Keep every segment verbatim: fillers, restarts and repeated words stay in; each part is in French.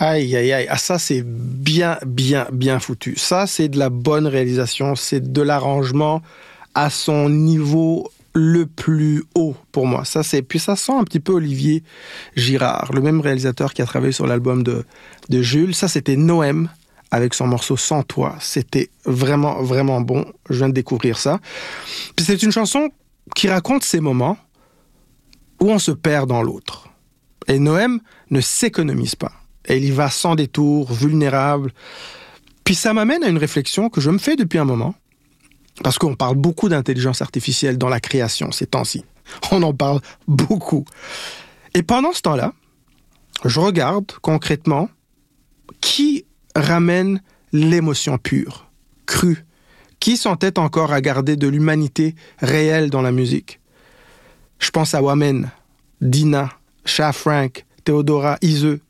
Aïe, aïe, aïe. Ah, ça, c'est bien, bien, bien foutu. Ça, c'est de la bonne réalisation. C'est de l'arrangement à son niveau le plus haut pour moi. Ça, c'est... Puis ça sent un petit peu Olivier Girard, le même réalisateur qui a travaillé sur l'album de, de Jules. Ça, c'était Noëm avec son morceau Sans toi. C'était vraiment, vraiment bon. Je viens de découvrir ça. Puis c'est une chanson qui raconte ces moments où on se perd dans l'autre. Et Noëm ne s'économise pas. Et il y va sans détour, vulnérable. Puis ça m'amène à une réflexion que je me fais depuis un moment. Parce qu'on parle beaucoup d'intelligence artificielle dans la création ces temps-ci. On en parle beaucoup. Et pendant ce temps-là, je regarde concrètement qui ramène l'émotion pure, crue, qui s'entête encore à garder de l'humanité réelle dans la musique. Je pense à Wamen, Dina, Cha Frank, Théodora, Iseux.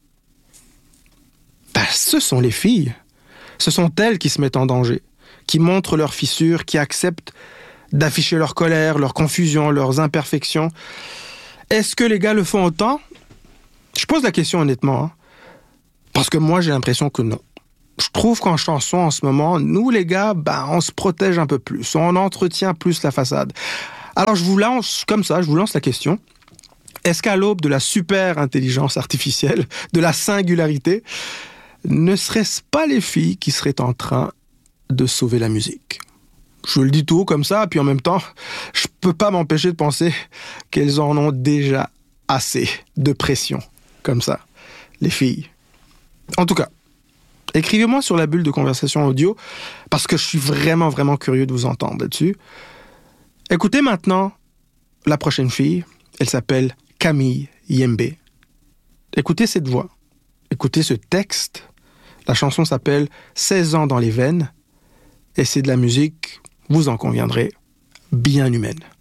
Ben, ce sont les filles. Ce sont elles qui se mettent en danger, qui montrent leurs fissures, qui acceptent d'afficher leur colère, leur confusion, leurs imperfections. Est-ce que les gars le font autant? Je pose la question honnêtement, hein, parce que moi j'ai l'impression que non. Je trouve qu'en chanson en ce moment, nous les gars, ben, on se protège un peu plus, on entretient plus la façade. Alors je vous lance comme ça, je vous lance la question. Est-ce qu'à l'aube de la super intelligence artificielle, de la singularité, ne serait-ce pas les filles qui seraient en train de sauver la musique? Je le dis tout haut comme ça, puis en même temps, je peux pas m'empêcher de penser qu'elles en ont déjà assez de pression, comme ça, les filles. En tout cas, écrivez-moi sur la bulle de conversation audio, parce que je suis vraiment, vraiment curieux de vous entendre là-dessus. Écoutez maintenant la prochaine fille, elle s'appelle Camille Yembe. Écoutez cette voix, écoutez ce texte. La chanson s'appelle « seize ans dans les veines » et c'est de la musique, vous en conviendrez, bien humaine.